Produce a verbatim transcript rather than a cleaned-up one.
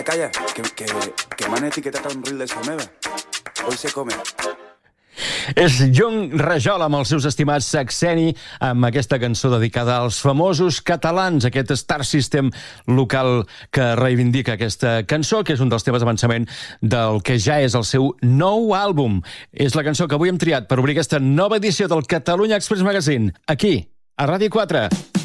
Calla, que, que, que m'han etiquetat a un reel de Someva. Hoy se come. És Jon Rajola amb els seus estimats Saxeni, amb aquesta cançó dedicada als famosos catalans, aquest Star System local que reivindica aquesta cançó, que és un dels temes d'avançament del que ja és el seu nou àlbum. És la cançó que avui hem triat per obrir aquesta nova edició del Catalunya Express Magazine, aquí, a Ràdio quatre.